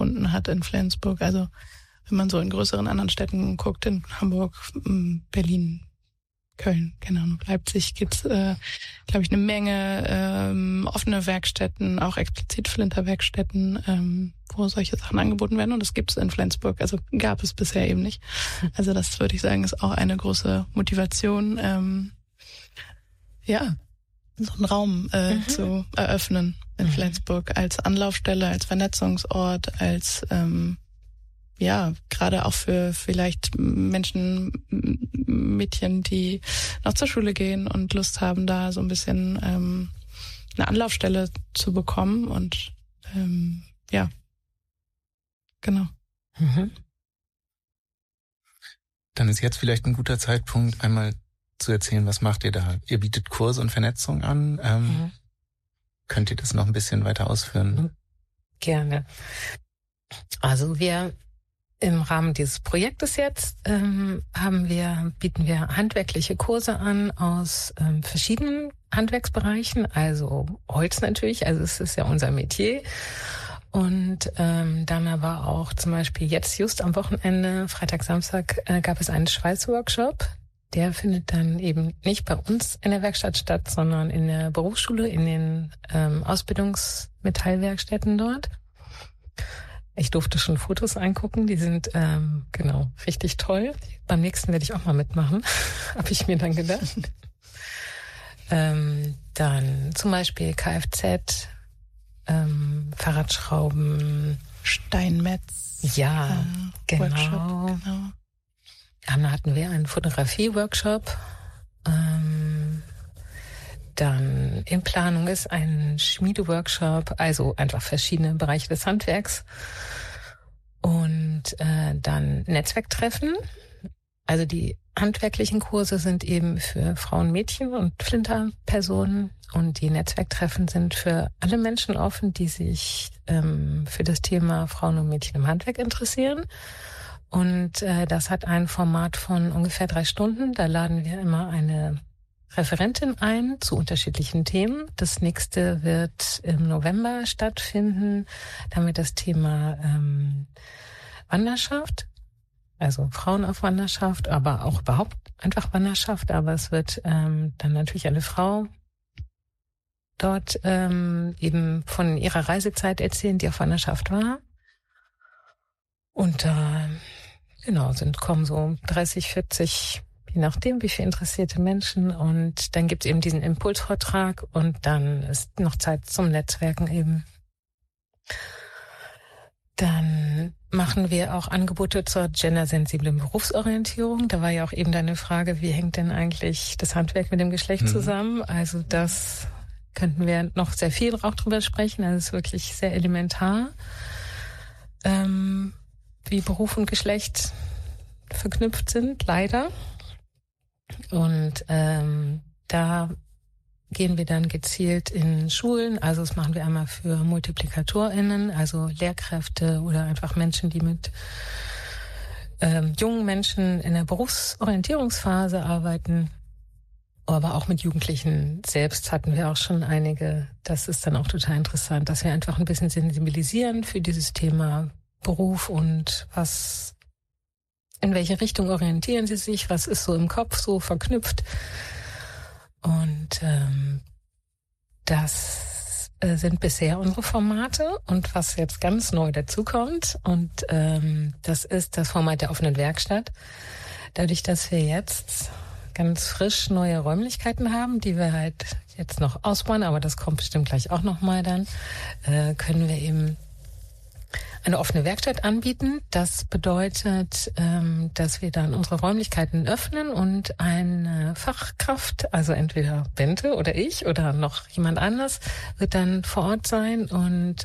stattgefunden hat in Flensburg. Also wenn man so in größeren anderen Städten guckt, in Hamburg, Berlin, Köln, keine Ahnung, Leipzig gibt's, glaube ich, eine Menge offene Werkstätten, auch explizit Flinterwerkstätten, wo solche Sachen angeboten werden. Und das gibt's in Flensburg, also gab es bisher eben nicht. Also das würde ich sagen, ist auch eine große Motivation, so einen Raum zu eröffnen in Flensburg als Anlaufstelle, als Vernetzungsort, als gerade auch für vielleicht Menschen, Mädchen, die noch zur Schule gehen und Lust haben, da so ein bisschen eine Anlaufstelle zu bekommen. Und genau. Dann ist jetzt vielleicht ein guter Zeitpunkt, einmal zu erzählen, was macht ihr da? Ihr bietet Kurse und Vernetzung an. Könnt ihr das noch ein bisschen weiter ausführen? Gerne. Also wir im Rahmen dieses Projektes jetzt bieten wir handwerkliche Kurse an aus verschiedenen Handwerksbereichen, also Holz natürlich, also es ist ja unser Metier. Und dann aber auch zum Beispiel jetzt just am Wochenende, Freitag, Samstag, gab es einen Schweißworkshop. Der findet dann eben nicht bei uns in der Werkstatt statt, sondern in der Berufsschule, in den Ausbildungsmetallwerkstätten dort. Ich durfte schon Fotos angucken, die sind richtig toll. Beim nächsten werde ich auch mal mitmachen, habe ich mir dann gedacht. Dann zum Beispiel Kfz, Fahrradschrauben, Steinmetz. Ja, genau. Workshop, genau. Dann hatten wir einen Fotografie-Workshop. Dann in Planung ist ein Schmiedeworkshop, also einfach verschiedene Bereiche des Handwerks. Und dann Netzwerktreffen. Also die handwerklichen Kurse sind eben für Frauen, Mädchen und Flinterpersonen. Und die Netzwerktreffen sind für alle Menschen offen, die sich für das Thema Frauen und Mädchen im Handwerk interessieren. Und das hat ein Format von ungefähr 3 Stunden. Da laden wir immer eine Referentin ein zu unterschiedlichen Themen. Das nächste wird im November stattfinden, damit das Thema Wanderschaft, also Frauen auf Wanderschaft, aber auch überhaupt einfach Wanderschaft. Aber es wird dann natürlich eine Frau dort eben von ihrer Reisezeit erzählen, die auf Wanderschaft war. Und kommen so 30, 40, je nachdem, wie viele interessierte Menschen. Und dann gibt es eben diesen Impulsvortrag und dann ist noch Zeit zum Netzwerken eben. Dann machen wir auch Angebote zur gendersensiblen Berufsorientierung. Da war ja auch eben deine Frage, wie hängt denn eigentlich das Handwerk mit dem Geschlecht zusammen? Also das könnten wir noch sehr viel auch drüber sprechen. Also es ist wirklich sehr elementar, wie Beruf und Geschlecht verknüpft sind, leider. Und da gehen wir dann gezielt in Schulen. Also das machen wir einmal für MultiplikatorInnen, also Lehrkräfte oder einfach Menschen, die mit jungen Menschen in der Berufsorientierungsphase arbeiten. Aber auch mit Jugendlichen selbst hatten wir auch schon einige. Das ist dann auch total interessant, dass wir einfach ein bisschen sensibilisieren für dieses Thema Beruf und in welche Richtung orientieren sie sich, was ist so im Kopf so verknüpft. Und das sind bisher unsere Formate. Und was jetzt ganz neu dazukommt, und das ist das Format der offenen Werkstatt. Dadurch, dass wir jetzt ganz frisch neue Räumlichkeiten haben, die wir halt jetzt noch ausbauen, aber das kommt bestimmt gleich auch nochmal dann, können wir eben eine offene Werkstatt anbieten. Das bedeutet, dass wir dann unsere Räumlichkeiten öffnen und eine Fachkraft, also entweder Bente oder ich oder noch jemand anders, wird dann vor Ort sein und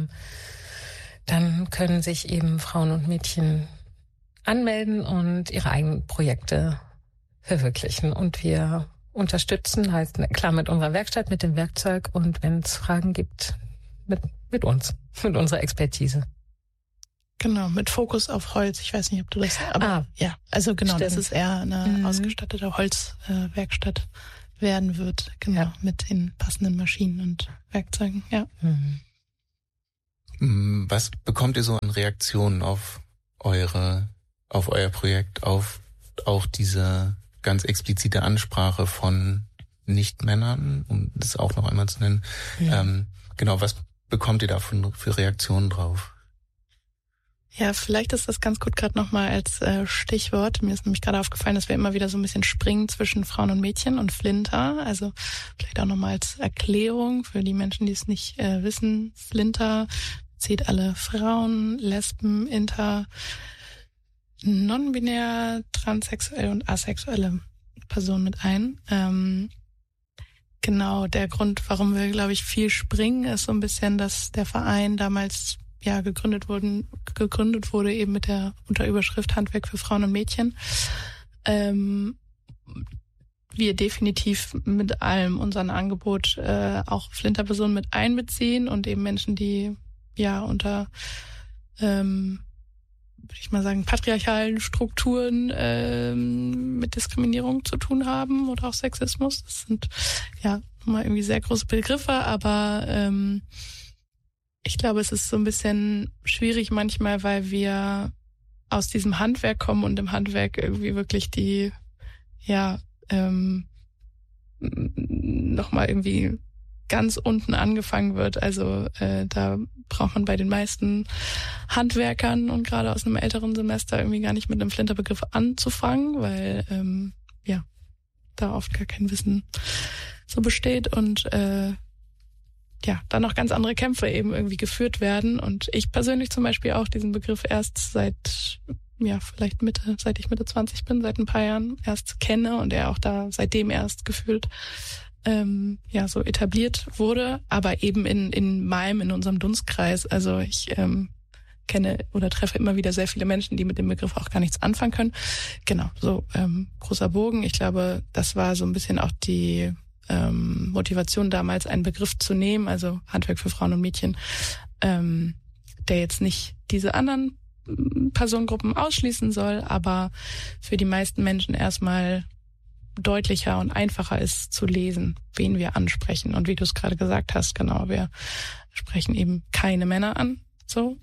dann können sich eben Frauen und Mädchen anmelden und ihre eigenen Projekte verwirklichen. Und wir unterstützen halt klar mit unserer Werkstatt, mit dem Werkzeug und wenn es Fragen gibt, mit uns, mit unserer Expertise. Genau, mit Fokus auf Holz. Ich weiß nicht, ob du das... Aber ja, also genau, stimmt. Das ist eher eine ausgestattete Holzwerkstatt werden wird. Genau, mit den passenden Maschinen und Werkzeugen, ja. Was bekommt ihr so an Reaktionen auf euer Projekt, auf auch diese ganz explizite Ansprache von Nicht-Männern, um das auch noch einmal zu nennen? Ja. Genau, was bekommt ihr da für Reaktionen drauf? Ja, vielleicht ist das ganz gut gerade nochmal als Stichwort. Mir ist nämlich gerade aufgefallen, dass wir immer wieder so ein bisschen springen zwischen Frauen und Mädchen und Flinter. Also vielleicht auch nochmal als Erklärung für die Menschen, die es nicht wissen. Flinter zieht alle Frauen, Lesben, Inter, non-binär, transsexuell und asexuelle Personen mit ein. Genau, der Grund, warum wir, glaube ich, viel springen, ist so ein bisschen, dass der Verein damals gegründet wurde eben mit der Unterüberschrift Handwerk für Frauen und Mädchen. Wir definitiv mit allem unserem Angebot auch Flinterpersonen mit einbeziehen und eben Menschen, die unter würde ich mal sagen, patriarchalen Strukturen mit Diskriminierung zu tun haben oder auch Sexismus. Das sind nochmal irgendwie sehr große Begriffe, aber ich glaube, es ist so ein bisschen schwierig manchmal, weil wir aus diesem Handwerk kommen und im Handwerk irgendwie wirklich die, nochmal irgendwie ganz unten angefangen wird. Also da braucht man bei den meisten Handwerkern und gerade aus einem älteren Semester irgendwie gar nicht mit einem Flinterbegriff anzufangen, weil da oft gar kein Wissen so besteht und dann noch ganz andere Kämpfe eben irgendwie geführt werden. Und ich persönlich zum Beispiel auch diesen Begriff erst seit ich Mitte 20 bin, seit ein paar Jahren erst kenne und er auch da seitdem erst gefühlt so etabliert wurde, aber eben in unserem Dunstkreis. Also ich kenne oder treffe immer wieder sehr viele Menschen, die mit dem Begriff auch gar nichts anfangen können. Genau, so großer Bogen. Ich glaube, das war so ein bisschen auch die Motivation damals, einen Begriff zu nehmen, also Handwerk für Frauen und Mädchen, der jetzt nicht diese anderen Personengruppen ausschließen soll, aber für die meisten Menschen erstmal deutlicher und einfacher ist zu lesen, wen wir ansprechen. Und wie du es gerade gesagt hast, genau, wir sprechen eben keine Männer an. So,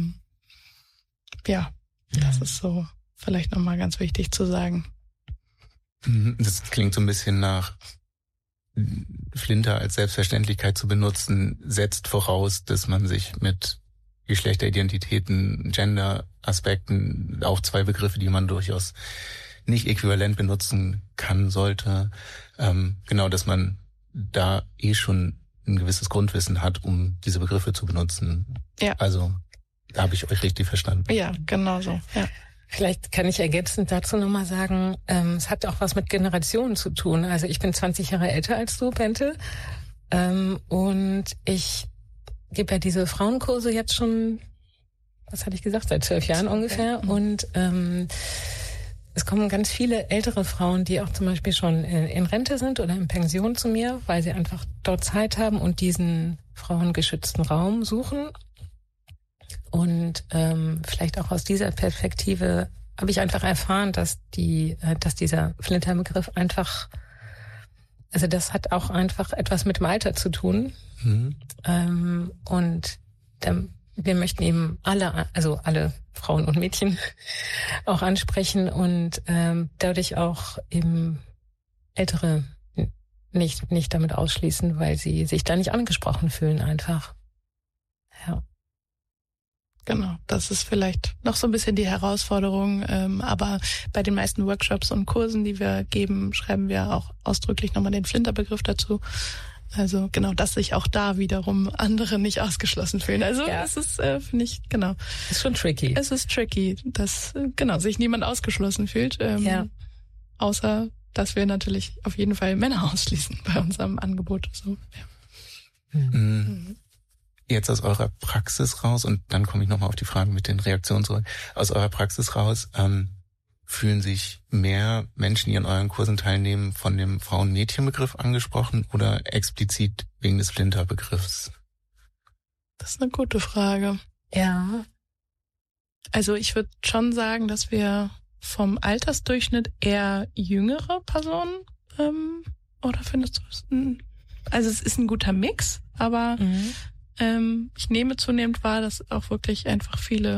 das ist so vielleicht nochmal ganz wichtig zu sagen. Das klingt so ein bisschen nach Flinter als Selbstverständlichkeit zu benutzen, setzt voraus, dass man sich mit Geschlechteridentitäten, Gender-Aspekten, auch zwei Begriffe, die man durchaus nicht äquivalent benutzen kann, sollte, dass man da schon ein gewisses Grundwissen hat, um diese Begriffe zu benutzen. Ja. Also, da habe ich euch richtig verstanden. Ja, genau so, ja. Vielleicht kann ich ergänzend dazu nochmal sagen, es hat auch was mit Generationen zu tun. Also ich bin 20 Jahre älter als du, Bente. Und ich gebe ja diese Frauenkurse jetzt schon, was hatte ich gesagt, seit 12 Jahren ungefähr. Und es kommen ganz viele ältere Frauen, die auch zum Beispiel schon in Rente sind oder in Pension zu mir, weil sie einfach dort Zeit haben und diesen frauengeschützten Raum suchen. Und vielleicht auch aus dieser Perspektive habe ich einfach erfahren, dass dieser Flinterbegriff einfach, also das hat auch einfach etwas mit dem Alter zu tun. Und wir möchten eben alle Frauen und Mädchen auch ansprechen und dadurch auch eben Ältere nicht damit ausschließen, weil sie sich da nicht angesprochen fühlen einfach. Ja. Genau, das ist vielleicht noch so ein bisschen die Herausforderung, aber bei den meisten Workshops und Kursen, die wir geben, schreiben wir auch ausdrücklich nochmal den Flinterbegriff dazu. Also genau, dass sich auch da wiederum andere nicht ausgeschlossen fühlen. Also es ist, finde ich, genau. Ist schon tricky. Es ist tricky, dass sich niemand ausgeschlossen fühlt, außer dass wir natürlich auf jeden Fall Männer ausschließen bei unserem Angebot. So, ja. Jetzt aus eurer Praxis raus, und dann komme ich nochmal auf die Fragen mit den Reaktionen zurück. Aus eurer Praxis raus, fühlen sich mehr Menschen, die an euren Kursen teilnehmen, von dem Frauen-Mädchen-Begriff angesprochen oder explizit wegen des Flinter-Begriffs? Das ist eine gute Frage. Ja. Also ich würde schon sagen, dass wir vom Altersdurchschnitt eher jüngere Personen, oder findest du es? Also es ist ein guter Mix, aber Ich nehme zunehmend wahr, dass auch wirklich einfach viele,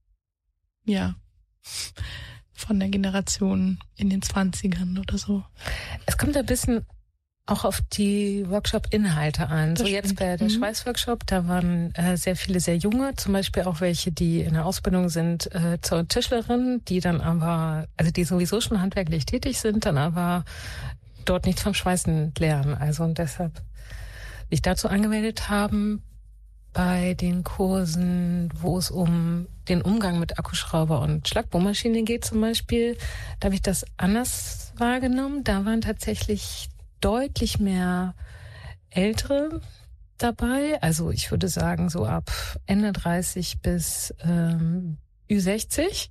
von der Generation in den 20ern oder so. Es kommt ein bisschen auch auf die Workshop-Inhalte an. So jetzt bei der Mhm. Schweißworkshop, da waren sehr viele sehr junge, zum Beispiel auch welche, die in der Ausbildung sind zur Tischlerin, die dann aber, also die sowieso schon handwerklich tätig sind, dann aber dort nichts vom Schweißen lernen. Also und deshalb sich dazu angemeldet haben bei den Kursen, wo es um den Umgang mit Akkuschrauber und Schlagbohrmaschine geht zum Beispiel, da habe ich das anders wahrgenommen. Da waren tatsächlich deutlich mehr Ältere dabei. Also ich würde sagen so ab Ende 30 bis Ü60.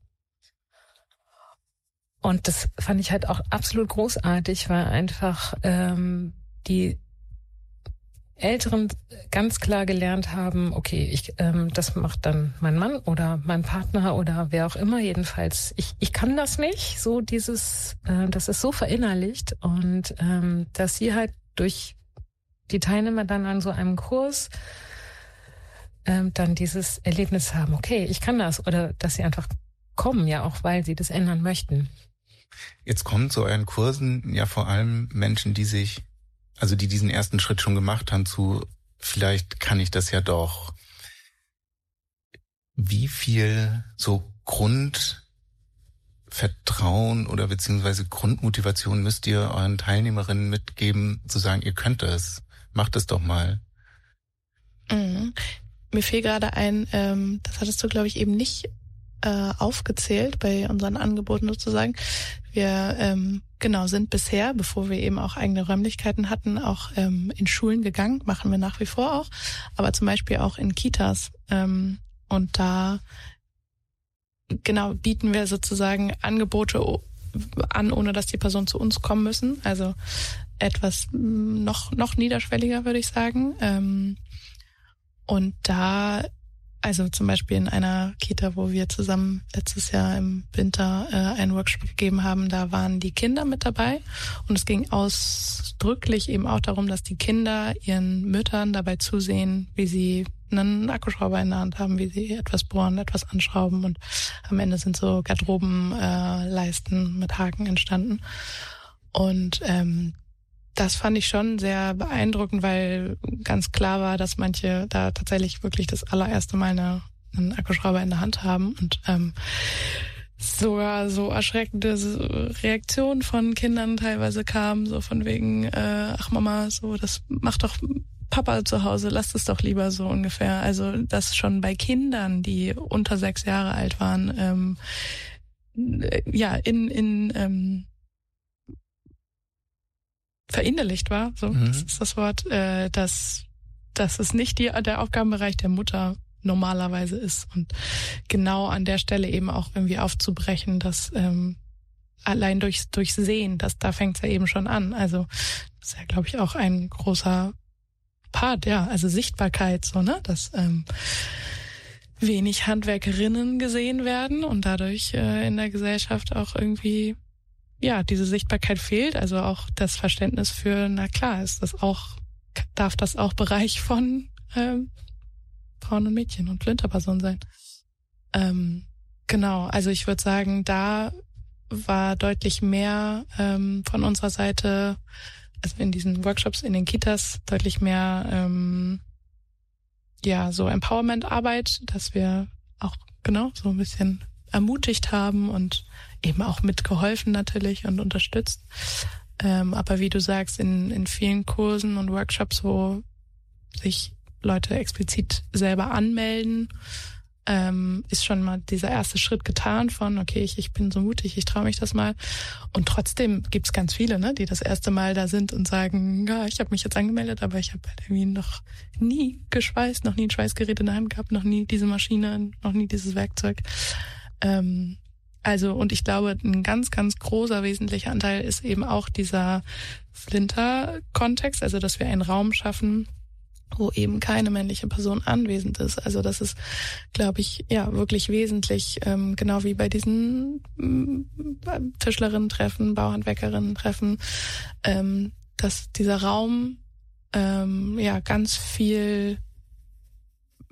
Und das fand ich halt auch absolut großartig, weil einfach die Älteren ganz klar gelernt haben, okay, das macht dann mein Mann oder mein Partner oder wer auch immer. Jedenfalls, ich kann das nicht. So das ist so verinnerlicht und dass sie halt durch die Teilnehmer dann an so einem Kurs dann dieses Erlebnis haben, okay, ich kann das, oder dass sie einfach kommen, ja auch, weil sie das ändern möchten. Jetzt kommen zu euren Kursen ja vor allem Menschen, die diesen ersten Schritt schon gemacht haben zu, vielleicht kann ich das ja doch. Wie viel so Grundvertrauen oder beziehungsweise Grundmotivation müsst ihr euren Teilnehmerinnen mitgeben, zu sagen, ihr könnt das, macht es doch mal? Mhm. Mir fiel gerade ein, das hattest du, glaube ich, eben nicht aufgezählt bei unseren Angeboten sozusagen. Wir sind bisher, bevor wir eben auch eigene Räumlichkeiten hatten, auch in Schulen gegangen, machen wir nach wie vor auch, aber zum Beispiel auch in Kitas. Und da bieten wir sozusagen Angebote an, ohne dass die Personen zu uns kommen müssen. Also etwas noch niederschwelliger, würde ich sagen. Und da, also zum Beispiel in einer Kita, wo wir zusammen letztes Jahr im Winter einen Workshop gegeben haben, da waren die Kinder mit dabei. Und es ging ausdrücklich eben auch darum, dass die Kinder ihren Müttern dabei zusehen, wie sie einen Akkuschrauber in der Hand haben, wie sie etwas bohren, etwas anschrauben. Und am Ende sind so Garderobenleisten mit Haken entstanden. Und das fand ich schon sehr beeindruckend, weil ganz klar war, dass manche da tatsächlich wirklich das allererste Mal einen Akkuschrauber in der Hand haben und sogar so erschreckende Reaktionen von Kindern teilweise kamen, so von wegen, ach Mama, so das macht doch Papa zu Hause, lasst es doch lieber so ungefähr. Also das schon bei Kindern, die unter 6 Jahre alt waren, verinnerlicht war, so, das ist das Wort, dass es nicht der Aufgabenbereich der Mutter normalerweise ist und genau an der Stelle eben auch irgendwie aufzubrechen, dass allein durchs Sehen, da fängt es ja eben schon an. Also das ist ja, glaube ich, auch ein großer Part, ja, also Sichtbarkeit, so, ne, dass wenig Handwerkerinnen gesehen werden und dadurch in der Gesellschaft auch irgendwie diese Sichtbarkeit fehlt, also auch das Verständnis für, na klar, darf das auch Bereich von Frauen und Mädchen und Flinterpersonen sein. Also ich würde sagen, da war deutlich mehr von unserer Seite, also in diesen Workshops, in den Kitas, deutlich mehr so Empowerment-Arbeit, dass wir auch so ein bisschen ermutigt haben und eben auch mitgeholfen natürlich und unterstützt. Aber wie du sagst, in vielen Kursen und Workshops, wo sich Leute explizit selber anmelden, ist schon mal dieser erste Schritt getan von, okay, ich bin so mutig, ich traue mich das mal. Und trotzdem gibt's ganz viele, ne, die das erste Mal da sind und sagen, ja, ich habe mich jetzt angemeldet, aber ich habe halt irgendwie noch nie geschweißt, noch nie ein Schweißgerät in der Hand gehabt, noch nie diese Maschine, noch nie dieses Werkzeug. Und ich glaube, ein ganz, ganz großer wesentlicher Anteil ist eben auch dieser Flinter-Kontext, also dass wir einen Raum schaffen, wo eben keine männliche Person anwesend ist. Also das ist, glaube ich, wirklich wesentlich, genau wie bei diesen Tischlerinnen-Treffen, Bauhandwerkerinnen-Treffen, dass dieser Raum ganz viel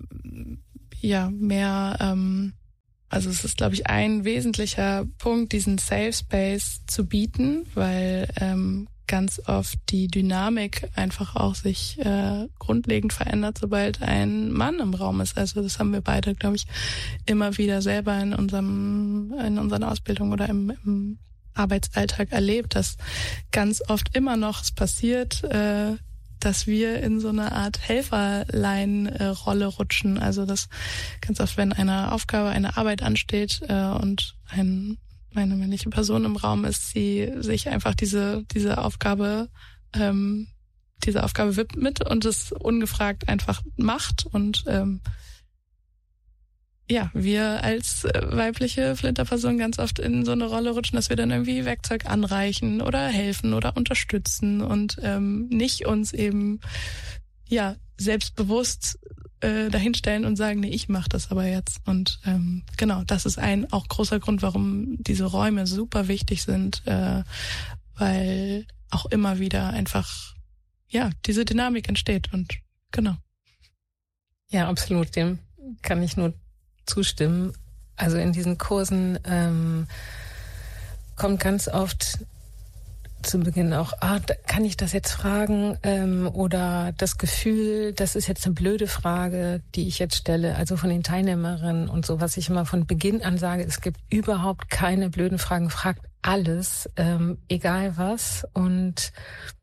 mehr, also es ist, glaube ich, ein wesentlicher Punkt, diesen Safe Space zu bieten, weil ganz oft die Dynamik einfach auch sich grundlegend verändert, sobald ein Mann im Raum ist. Also das haben wir beide, glaube ich, immer wieder selber in unseren Ausbildungen oder im Arbeitsalltag erlebt, dass ganz oft immer noch es passiert, dass wir in so eine Art Helferlein-Rolle rutschen. Also dass ganz oft, wenn eine Arbeit ansteht und eine männliche Person im Raum ist, sie sich einfach diese Aufgabe widmet und es ungefragt einfach macht und wir als weibliche Flinterperson ganz oft in so eine Rolle rutschen, dass wir dann irgendwie Werkzeug anreichen oder helfen oder unterstützen und nicht uns eben selbstbewusst dahinstellen und sagen, nee, ich mache das aber jetzt. Und genau, das ist ein auch großer Grund, warum diese Räume super wichtig sind, weil auch immer wieder einfach diese Dynamik entsteht und genau. Ja, absolut, dem kann ich nur zustimmen. Also in diesen Kursen kommt ganz oft zu Beginn auch, kann ich das jetzt fragen? Oder das Gefühl, das ist jetzt eine blöde Frage, die ich jetzt stelle, also von den Teilnehmerinnen und so, was ich immer von Beginn an sage, es gibt überhaupt keine blöden Fragen, fragt alles, egal was. Und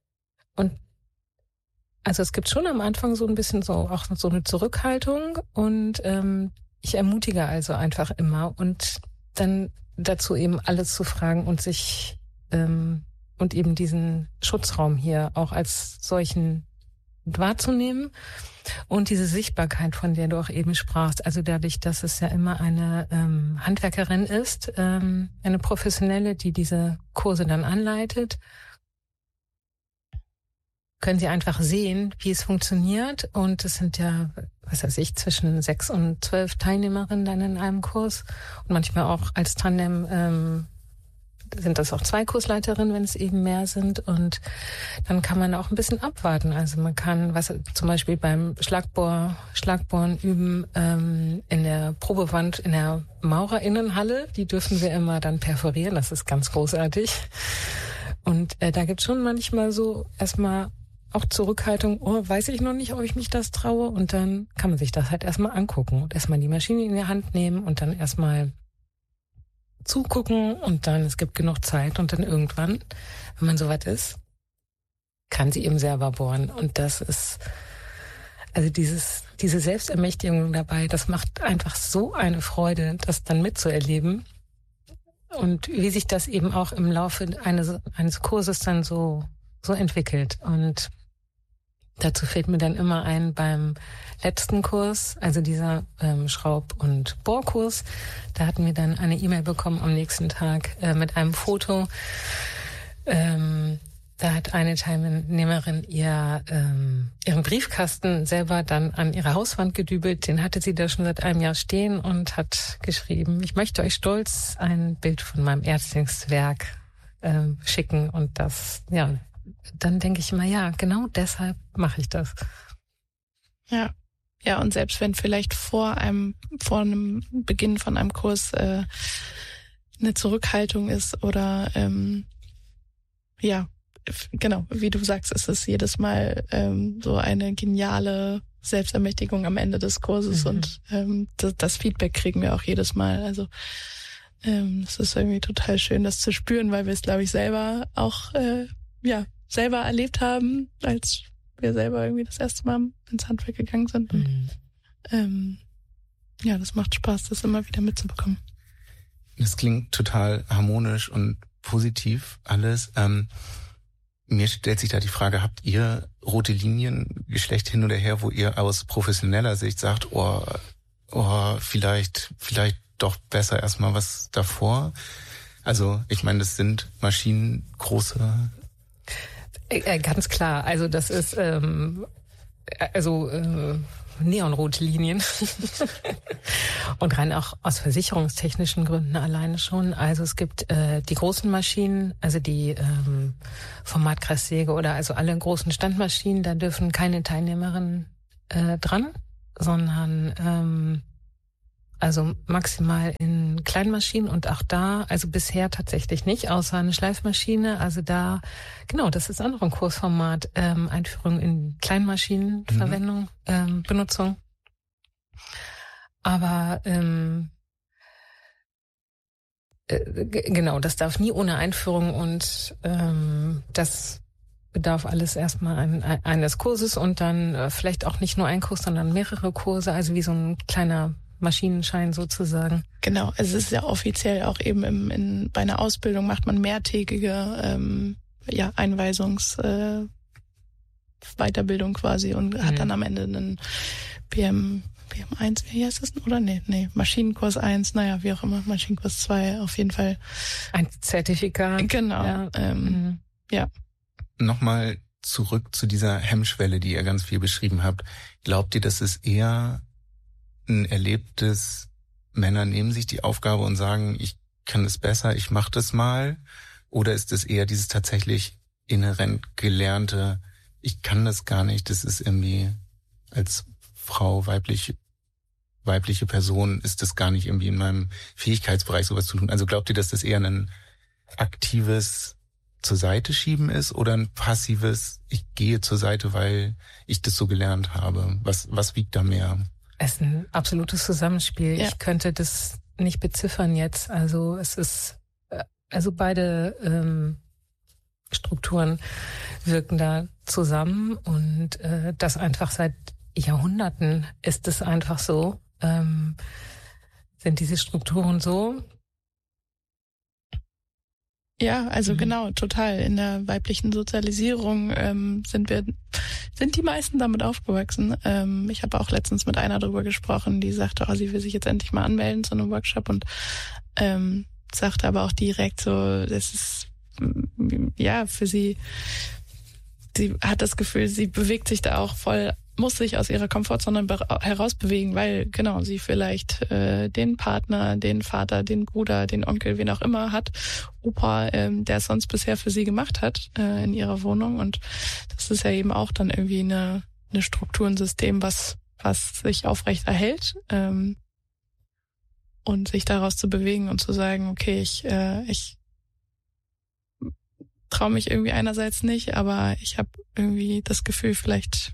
also es gibt schon am Anfang so ein bisschen so auch so eine Zurückhaltung und ich ermutige also einfach immer und dann dazu eben alles zu fragen und sich und eben diesen Schutzraum hier auch als solchen wahrzunehmen und diese Sichtbarkeit, von der du auch eben sprachst, also dadurch, dass es ja immer eine Handwerkerin ist, eine Professionelle, die diese Kurse dann anleitet, können Sie einfach sehen, wie es funktioniert. Und es sind ja, zwischen 6 und 12 Teilnehmerinnen dann in einem Kurs. Und manchmal auch als Tandem sind das auch 2 Kursleiterinnen, wenn es eben mehr sind. Und dann kann man auch ein bisschen abwarten. Also man kann, zum Beispiel beim Schlagbohren üben in der Probewand in der Maurerinnenhalle. Die dürfen wir immer dann perforieren. Das ist ganz großartig. Und da gibt's schon manchmal so erstmal auch Zurückhaltung, weiß ich noch nicht, ob ich mich das traue. Und dann kann man sich das halt erstmal angucken und erstmal die Maschine in die Hand nehmen und dann erstmal zugucken und dann, es gibt genug Zeit und dann irgendwann, wenn man soweit ist, kann sie eben selber bohren. Und das ist, also diese Selbstermächtigung dabei, das macht einfach so eine Freude, das dann mitzuerleben. Und wie sich das eben auch im Laufe eines Kurses dann so entwickelt. Und dazu fällt mir dann immer ein beim letzten Kurs, also dieser Schraub- und Bohrkurs, da hatten wir dann eine E-Mail bekommen am nächsten Tag mit einem Foto. Da hat eine Teilnehmerin ihren Briefkasten selber dann an ihre Hauswand gedübelt. Den hatte sie da schon seit einem Jahr stehen und hat geschrieben, ich möchte euch stolz ein Bild von meinem Erstlingswerk schicken. Und das, dann denke ich immer, genau deshalb mache ich das. Ja, und selbst wenn vielleicht vor einem Beginn von einem Kurs eine Zurückhaltung ist oder genau, wie du sagst, ist es jedes Mal so eine geniale Selbstermächtigung am Ende des Kurses und das Feedback kriegen wir auch jedes Mal. Also es ist irgendwie total schön, das zu spüren, weil wir es, glaube ich, selber auch selber erlebt haben, als wir selber irgendwie das erste Mal ins Handwerk gegangen sind. Und, das macht Spaß, das immer wieder mitzubekommen. Das klingt total harmonisch und positiv alles. Mir stellt sich da die Frage, habt ihr rote Linien, Geschlecht hin oder her, wo ihr aus professioneller Sicht sagt, vielleicht doch besser erstmal was davor? Also ich meine, das sind maschinengroße... Ganz klar, also das ist neonrote Linien und rein auch aus versicherungstechnischen Gründen alleine schon. Also es gibt die großen Maschinen, also die Formatkreissäge oder also alle großen Standmaschinen, da dürfen keine Teilnehmerinnen dran, sondern also maximal in Kleinmaschinen und auch da, also bisher tatsächlich nicht, außer eine Schleifmaschine. Also da, genau, das ist auch noch ein Kursformat, Einführung in Kleinmaschinenverwendung, Benutzung. Aber genau, das darf nie ohne Einführung und das bedarf alles erstmal eines Kurses und dann vielleicht auch nicht nur ein Kurs, sondern mehrere Kurse, also wie so ein kleiner Maschinenschein sozusagen. Genau, es ist ja offiziell auch eben bei einer Ausbildung macht man mehrtägige Weiterbildung quasi und hat dann am Ende einen PM1, wie heißt das? Oder nee, Maschinenkurs 1, naja, wie auch immer, Maschinenkurs 2, auf jeden Fall. Ein Zertifikat. Genau, ja. Nochmal zurück zu dieser Hemmschwelle, die ihr ganz viel beschrieben habt. Glaubt ihr, dass es eher ein erlebtes, Männer nehmen sich die Aufgabe und sagen, ich kann es besser, ich mache das mal? Oder ist es eher dieses tatsächlich inhärent gelernte, ich kann das gar nicht, das ist irgendwie als Frau, weibliche Person, ist das gar nicht irgendwie in meinem Fähigkeitsbereich sowas zu tun? Also glaubt ihr, dass das eher ein aktives zur Seite schieben ist oder ein passives, ich gehe zur Seite, weil ich das so gelernt habe? Was wiegt da mehr? Es ist ein absolutes Zusammenspiel. Ja. Ich könnte das nicht beziffern jetzt. Also es ist, also beide Strukturen wirken da zusammen und das einfach seit Jahrhunderten ist es einfach so, sind diese Strukturen so. Ja, also genau, total. In der weiblichen Sozialisierung sind die meisten damit aufgewachsen. Ich habe auch letztens mit einer darüber gesprochen, die sagte, sie will sich jetzt endlich mal anmelden zu einem Workshop und sagte aber auch direkt so, das ist ja für sie hat das Gefühl, sie bewegt sich da auch voll, muss sich aus ihrer Komfortzone herausbewegen, weil genau sie vielleicht den Partner, den Vater, den Bruder, den Onkel, wen auch immer hat, Opa, der es sonst bisher für sie gemacht hat in ihrer Wohnung. Und das ist ja eben auch dann irgendwie eine Struktur, ein System, was sich aufrecht erhält und sich daraus zu bewegen und zu sagen, okay, ich traue mich irgendwie einerseits nicht, aber ich habe irgendwie das Gefühl, vielleicht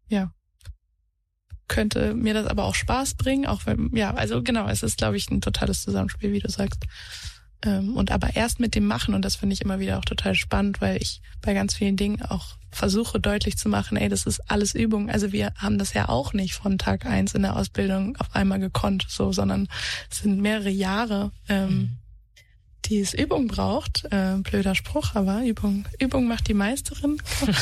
könnte mir das aber auch Spaß bringen, auch wenn, also genau, es ist, glaube ich, ein totales Zusammenspiel, wie du sagst. Und aber erst mit dem Machen, und das finde ich immer wieder auch total spannend, weil ich bei ganz vielen Dingen auch versuche deutlich zu machen, das ist alles Übung. Also wir haben das ja auch nicht von Tag 1 in der Ausbildung auf einmal gekonnt, so, sondern es sind mehrere Jahre, die es Übung braucht. Blöder Spruch, aber Übung macht die Meisterin.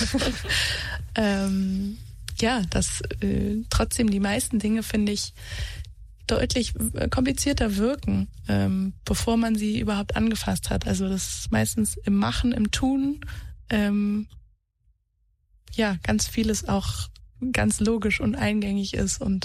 Dass trotzdem die meisten Dinge, finde ich, deutlich komplizierter wirken, bevor man sie überhaupt angefasst hat. Also das ist meistens im Machen, im Tun, ganz vieles auch ganz logisch und eingängig ist und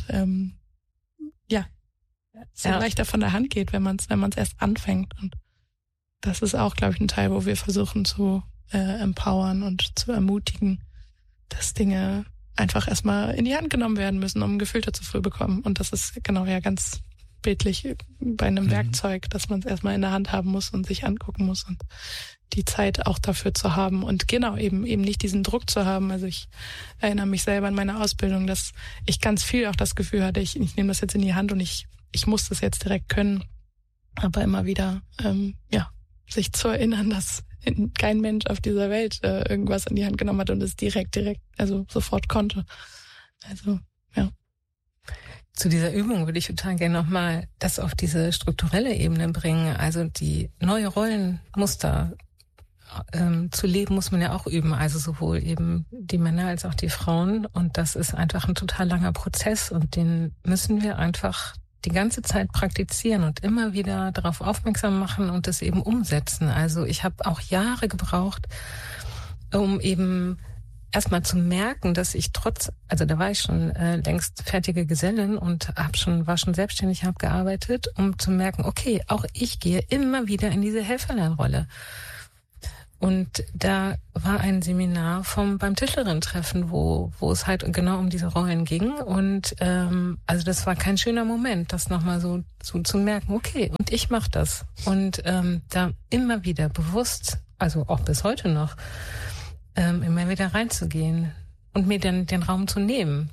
leichter von der Hand geht, wenn man es erst anfängt. Und das ist auch, glaube ich, ein Teil, wo wir versuchen zu empowern und zu ermutigen, dass Dinge einfach erstmal in die Hand genommen werden müssen, um ein Gefühl dazu zu bekommen. Und das ist genau ganz bildlich bei einem Werkzeug, dass man es erstmal in der Hand haben muss und sich angucken muss und die Zeit auch dafür zu haben und genau eben nicht diesen Druck zu haben. Also ich erinnere mich selber an meine Ausbildung, dass ich ganz viel auch das Gefühl hatte, ich nehme das jetzt in die Hand und ich muss das jetzt direkt können. Aber immer wieder, sich zu erinnern, dass kein Mensch auf dieser Welt irgendwas in die Hand genommen hat und es direkt, also sofort konnte. Also, ja. Zu dieser Übung würde ich total gerne nochmal das auf diese strukturelle Ebene bringen. Also die neue Rollenmuster zu leben muss man ja auch üben. Also sowohl eben die Männer als auch die Frauen. Und das ist einfach ein total langer Prozess und den müssen wir einfach die ganze Zeit praktizieren und immer wieder darauf aufmerksam machen und das eben umsetzen. Also ich habe auch Jahre gebraucht, um eben erstmal zu merken, dass ich da war ich schon längst fertige Gesellin und war schon selbstständig, habe gearbeitet, um zu merken, okay, auch ich gehe immer wieder in diese Helferlernrolle. Und da war ein Seminar beim Tischlerin-Treffen, wo es halt genau um diese Rollen ging. Und also das war kein schöner Moment, das nochmal so zu merken, okay, und ich mache das. Und da immer wieder bewusst, also auch bis heute noch, immer wieder reinzugehen und mir dann den Raum zu nehmen.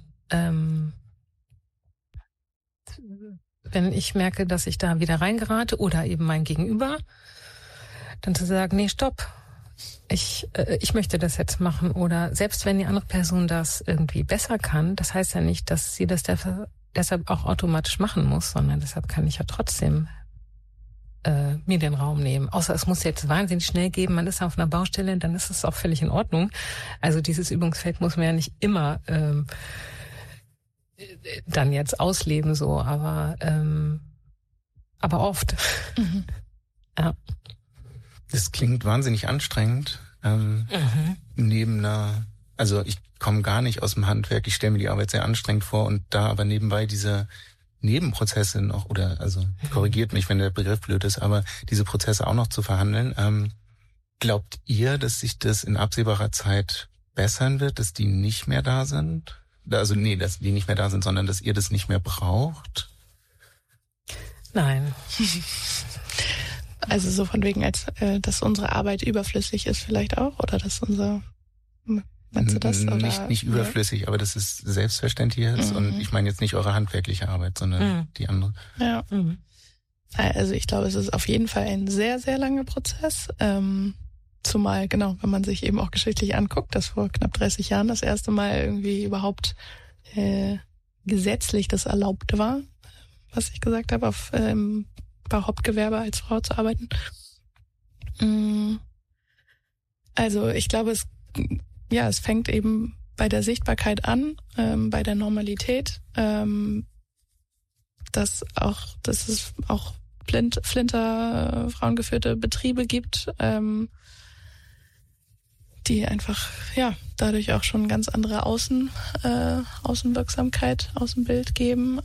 Wenn ich merke, dass ich da wieder reingerate oder eben mein Gegenüber, dann zu sagen, nee, stopp. Ich möchte das jetzt machen. Oder selbst wenn die andere Person das irgendwie besser kann, das heißt ja nicht, dass sie das deshalb auch automatisch machen muss, sondern deshalb kann ich ja trotzdem mir den Raum nehmen. Außer es muss jetzt wahnsinnig schnell gehen, man ist auf einer Baustelle, dann ist es auch völlig in Ordnung. Also dieses Übungsfeld muss man ja nicht immer dann jetzt ausleben, so, aber oft. Mhm. Ja. Das klingt wahnsinnig anstrengend. Neben also ich komme gar nicht aus dem Handwerk, ich stelle mir die Arbeit sehr anstrengend vor und da aber nebenbei diese Nebenprozesse noch, oder also korrigiert mich, wenn der Begriff blöd ist, aber diese Prozesse auch noch zu verhandeln. Glaubt ihr, dass sich das in absehbarer Zeit bessern wird, dass die nicht mehr da sind? Also nee, dass die nicht mehr da sind, sondern dass ihr das nicht mehr braucht? Nein. Also so von wegen, als dass unsere Arbeit überflüssig ist vielleicht auch, oder dass meinst du das? Oder? Nicht überflüssig, aber dass es selbstverständlich ist. Und ich meine jetzt nicht eure handwerkliche Arbeit, sondern die andere. Ja. Also ich glaube, es ist auf jeden Fall ein sehr, sehr langer Prozess. Zumal, genau, wenn man sich eben auch geschichtlich anguckt, dass vor knapp 30 Jahren das erste Mal irgendwie überhaupt gesetzlich das erlaubt war, was ich gesagt habe, bei Hauptgewerbe als Frau zu arbeiten. Also ich glaube, es fängt eben bei der Sichtbarkeit an, bei der Normalität, dass es auch Flinter frauengeführte Betriebe gibt, die einfach dadurch auch schon ganz andere Außenwirksamkeit, Außenbild geben.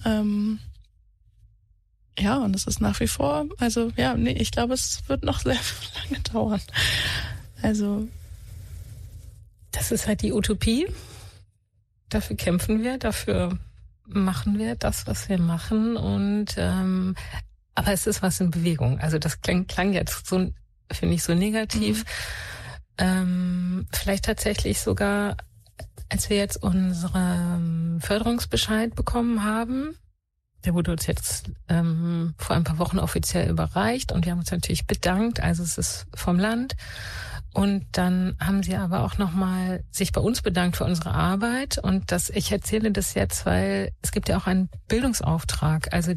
Und es ist nach wie vor, ich glaube, es wird noch sehr lange dauern. Also das ist halt die Utopie. Dafür kämpfen wir, dafür machen wir das, was wir machen. Und aber es ist was in Bewegung. Also das klang jetzt so, finde ich, so negativ. Vielleicht tatsächlich sogar, als wir jetzt unseren Förderungsbescheid bekommen haben, der wurde uns jetzt vor ein paar Wochen offiziell überreicht und wir haben uns natürlich bedankt. Also es ist vom Land. Und dann haben sie aber auch nochmal sich bei uns bedankt für unsere Arbeit. Und ich erzähle das jetzt, weil es gibt ja auch einen Bildungsauftrag, also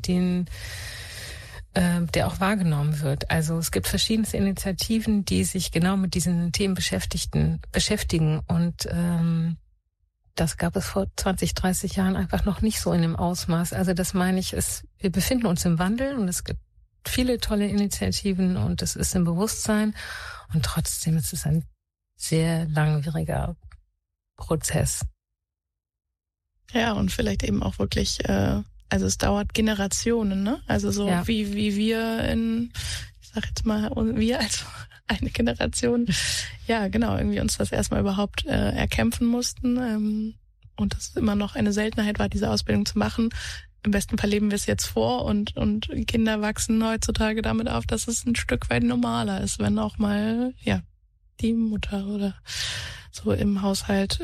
der auch wahrgenommen wird. Also es gibt verschiedenste Initiativen, die sich genau mit diesen Themen beschäftigen. Und das gab es vor 20, 30 Jahren einfach noch nicht so in dem Ausmaß. Also das meine ich, wir befinden uns im Wandel und es gibt viele tolle Initiativen und es ist im Bewusstsein. Und trotzdem ist es ein sehr langwieriger Prozess. Ja, und vielleicht eben auch wirklich, also es dauert Generationen, ne? Also so wie wir ich sag jetzt mal, wir als eine Generation, ja genau, irgendwie uns das erstmal überhaupt erkämpfen mussten. Und das immer noch eine Seltenheit war, diese Ausbildung zu machen. Im besten Fall leben wir es jetzt vor und Kinder wachsen heutzutage damit auf, dass es ein Stück weit normaler ist, wenn auch mal, die Mutter oder so im Haushalt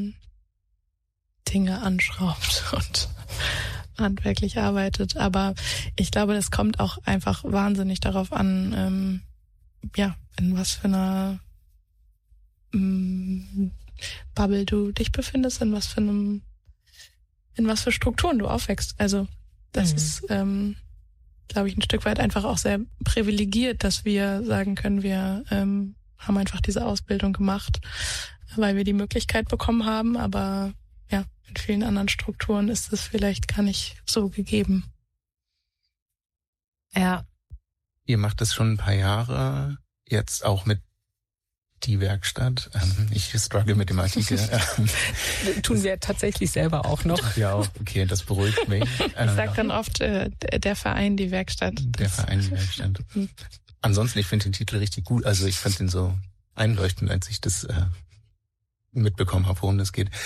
Dinge anschraubt und handwerklich arbeitet. Aber ich glaube, das kommt auch einfach wahnsinnig darauf an, in was für einer Bubble du dich befindest, in was für Strukturen du aufwächst. Also das ist, glaube ich, ein Stück weit einfach auch sehr privilegiert, dass wir sagen können, wir haben einfach diese Ausbildung gemacht, weil wir die Möglichkeit bekommen haben. Aber ja, in vielen anderen Strukturen ist es vielleicht gar nicht so gegeben. Ja. Ihr macht das schon ein paar Jahre, jetzt auch mit die Werkstatt. Ich struggle mit dem Artikel. Tun wir tatsächlich selber auch noch. Ja, okay, das beruhigt mich. Ich sage dann oft, der Verein, die Werkstatt. Der Verein, die Werkstatt. Ansonsten, ich finde den Titel richtig gut. Also ich fand den so einleuchtend, als ich das mitbekommen habe, worum das geht.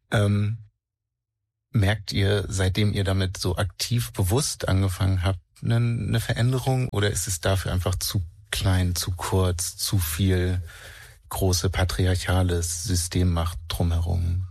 Merkt ihr, seitdem ihr damit so aktiv bewusst angefangen habt, eine Veränderung, oder ist es dafür einfach zu klein, zu kurz, zu viel große patriarchales Systemmacht drumherum?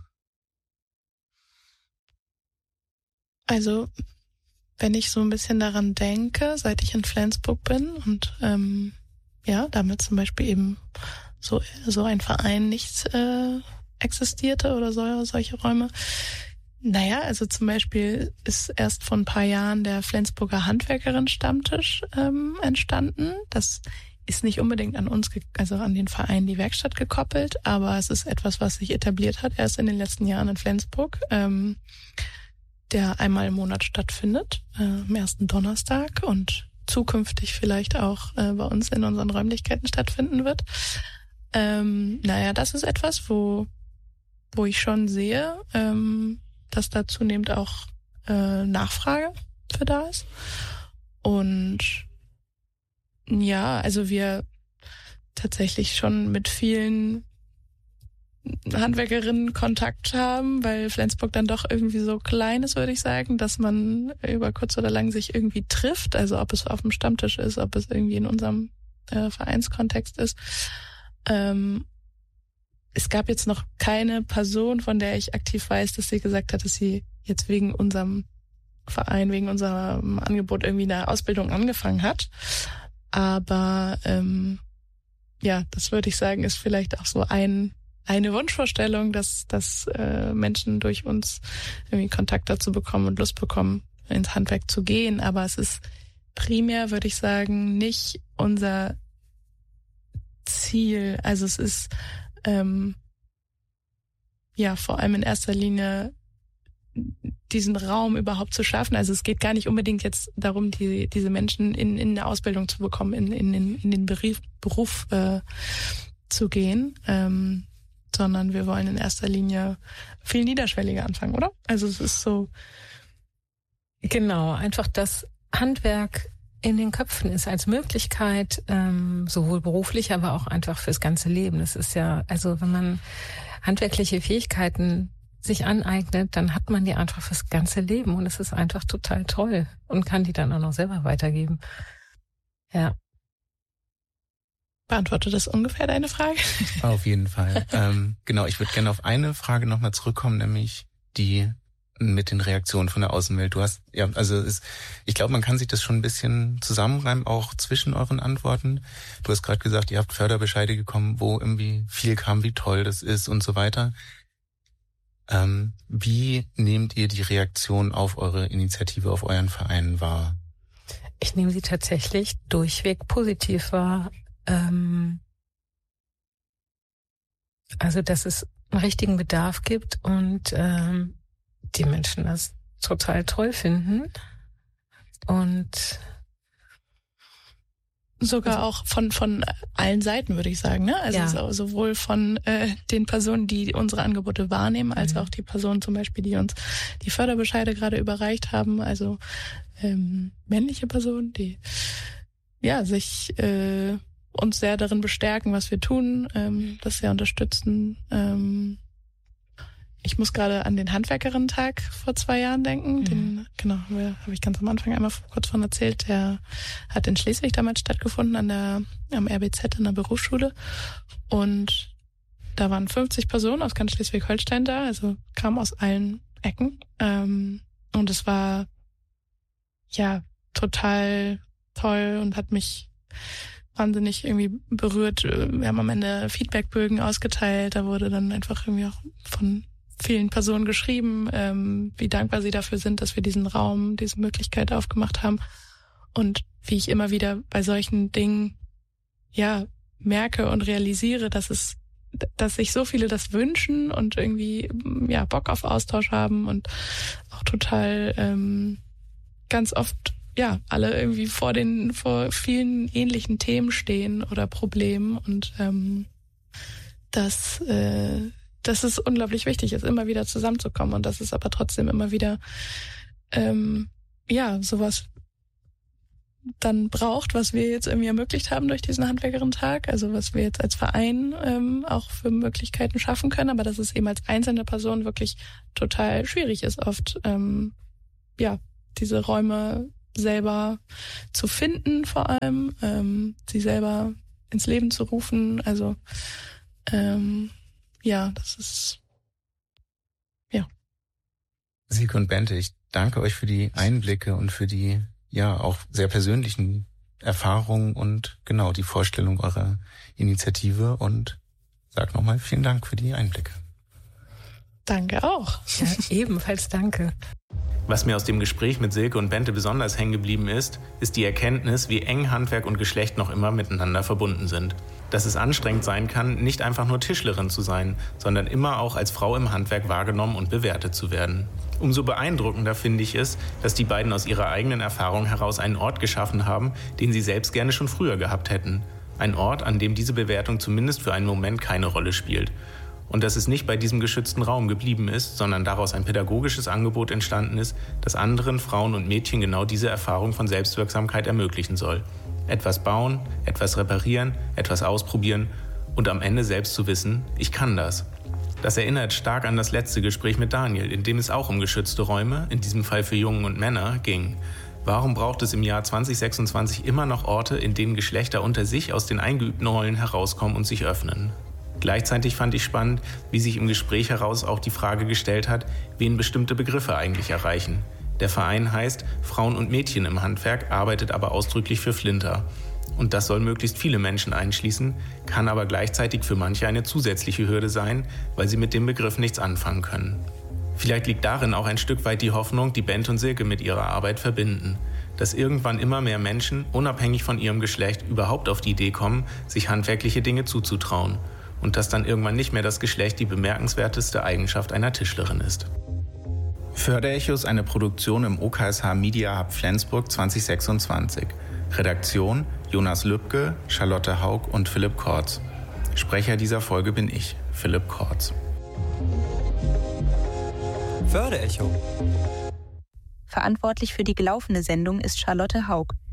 Also, wenn ich so ein bisschen daran denke, seit ich in Flensburg bin und damit zum Beispiel eben so ein Verein nicht existierte oder solche Räume. Naja, also zum Beispiel ist erst vor ein paar Jahren der Flensburger Handwerkerin-Stammtisch entstanden. Das ist nicht unbedingt an uns, also an den Verein Die Werkstatt gekoppelt, aber es ist etwas, was sich etabliert hat, erst in den letzten Jahren in Flensburg, der einmal im Monat stattfindet, am ersten Donnerstag und zukünftig vielleicht auch bei uns in unseren Räumlichkeiten stattfinden wird. Das ist etwas, wo ich schon sehe, dass da zunehmend auch Nachfrage für da ist. Und ja, also wir tatsächlich schon mit vielen Handwerkerinnen Kontakt haben, weil Flensburg dann doch irgendwie so klein ist, würde ich sagen, dass man über kurz oder lang sich irgendwie trifft. Also ob es auf dem Stammtisch ist, ob es irgendwie in unserem Vereinskontext ist. Es gab jetzt noch keine Person, von der ich aktiv weiß, dass sie gesagt hat, dass sie jetzt wegen unserem Verein, wegen unserem Angebot irgendwie eine Ausbildung angefangen hat. Aber das würde ich sagen, ist vielleicht auch so eine Wunschvorstellung, dass Menschen durch uns irgendwie Kontakt dazu bekommen und Lust bekommen, ins Handwerk zu gehen. Aber es ist primär, würde ich sagen, nicht unser Ziel. Also es ist vor allem in erster Linie diesen Raum überhaupt zu schaffen. Also es geht gar nicht unbedingt jetzt darum, diese Menschen in eine Ausbildung zu bekommen, in den Beruf zu gehen, sondern wir wollen in erster Linie viel niederschwelliger anfangen, oder? Also es ist so... Genau, einfach das Handwerk in den Köpfen ist als Möglichkeit, sowohl beruflich, aber auch einfach fürs ganze Leben. Es ist ja, also wenn man handwerkliche Fähigkeiten sich aneignet, dann hat man die einfach fürs ganze Leben und es ist einfach total toll und kann die dann auch noch selber weitergeben. Ja. Beantwortet das ungefähr deine Frage? Auf jeden Fall. Genau, ich würde gerne auf eine Frage nochmal zurückkommen, nämlich die mit den Reaktionen von der Außenwelt. Ich glaube, man kann sich das schon ein bisschen zusammenreimen, auch zwischen euren Antworten. Du hast gerade gesagt, ihr habt Förderbescheide bekommen, wo irgendwie viel kam, wie toll das ist und so weiter. Wie nehmt ihr die Reaktion auf eure Initiative, auf euren Verein wahr? Ich nehme sie tatsächlich durchweg positiv wahr. Also, dass es einen richtigen Bedarf gibt und die Menschen das total toll finden und sogar auch von allen Seiten, würde ich sagen, ne? Also ja. Sowohl von den Personen, die unsere Angebote wahrnehmen, als auch die Personen zum Beispiel, die uns die Förderbescheide gerade überreicht haben, also männliche Personen, die sich uns sehr darin bestärken, was wir tun, das sehr unterstützen. Ich muss gerade an den Handwerkerinnen-Tag vor 2 Jahren denken. Den, habe ich ganz am Anfang einmal kurz von erzählt. Der hat in Schleswig damals stattgefunden, am RBZ in der Berufsschule. Und da waren 50 Personen aus ganz Schleswig-Holstein da, also kamen aus allen Ecken. Und es war total toll und hat mich wahnsinnig irgendwie berührt. Wir haben am Ende Feedbackbögen ausgeteilt. Da wurde dann einfach irgendwie auch von vielen Personen geschrieben, wie dankbar sie dafür sind, dass wir diesen Raum, diese Möglichkeit aufgemacht haben. Und wie ich immer wieder bei solchen Dingen merke und realisiere, dass sich so viele das wünschen und irgendwie Bock auf Austausch haben und auch total ganz oft alle irgendwie vor vielen ähnlichen Themen stehen oder Problemen und dass es unglaublich wichtig ist, immer wieder zusammenzukommen und dass es aber trotzdem immer wieder sowas dann braucht, was wir jetzt irgendwie ermöglicht haben durch diesen Handwerkerinnen-Tag, also was wir jetzt als Verein auch für Möglichkeiten schaffen können, aber dass es eben als einzelne Person wirklich total schwierig ist, oft diese Räume selber zu finden, vor allem sie selber ins Leben zu rufen. Also das ist Silke und Bente, ich danke euch für die Einblicke und für die auch sehr persönlichen Erfahrungen und genau die Vorstellung eurer Initiative und sag nochmal vielen Dank für die Einblicke. Danke auch. Ja, ebenfalls danke. Was mir aus dem Gespräch mit Silke und Bente besonders hängen geblieben ist die Erkenntnis, wie eng Handwerk und Geschlecht noch immer miteinander verbunden sind. Dass es anstrengend sein kann, nicht einfach nur Tischlerin zu sein, sondern immer auch als Frau im Handwerk wahrgenommen und bewertet zu werden. Umso beeindruckender finde ich es, dass die beiden aus ihrer eigenen Erfahrung heraus einen Ort geschaffen haben, den sie selbst gerne schon früher gehabt hätten. Ein Ort, an dem diese Bewertung zumindest für einen Moment keine Rolle spielt. Und dass es nicht bei diesem geschützten Raum geblieben ist, sondern daraus ein pädagogisches Angebot entstanden ist, das anderen Frauen und Mädchen genau diese Erfahrung von Selbstwirksamkeit ermöglichen soll. Etwas bauen, etwas reparieren, etwas ausprobieren und am Ende selbst zu wissen, ich kann das. Das erinnert stark an das letzte Gespräch mit Daniel, in dem es auch um geschützte Räume, in diesem Fall für Jungen und Männer, ging. Warum braucht es im Jahr 2026 immer noch Orte, in denen Geschlechter unter sich aus den eingeübten Rollen herauskommen und sich öffnen? Gleichzeitig fand ich spannend, wie sich im Gespräch heraus auch die Frage gestellt hat, wen bestimmte Begriffe eigentlich erreichen. Der Verein heißt Frauen und Mädchen im Handwerk, arbeitet aber ausdrücklich für Flinter. Und das soll möglichst viele Menschen einschließen, kann aber gleichzeitig für manche eine zusätzliche Hürde sein, weil sie mit dem Begriff nichts anfangen können. Vielleicht liegt darin auch ein Stück weit die Hoffnung, die Bente und Silke mit ihrer Arbeit verbinden. Dass irgendwann immer mehr Menschen, unabhängig von ihrem Geschlecht, überhaupt auf die Idee kommen, sich handwerkliche Dinge zuzutrauen. Und dass dann irgendwann nicht mehr das Geschlecht die bemerkenswerteste Eigenschaft einer Tischlerin ist. Förderecho ist eine Produktion im OKSH Media Hub Flensburg 2026. Redaktion Jonas Lübke, Charlotte Haug und Philipp Kortz. Sprecher dieser Folge bin ich, Philipp Kortz. Förderecho. Verantwortlich für die gelaufene Sendung ist Charlotte Haug.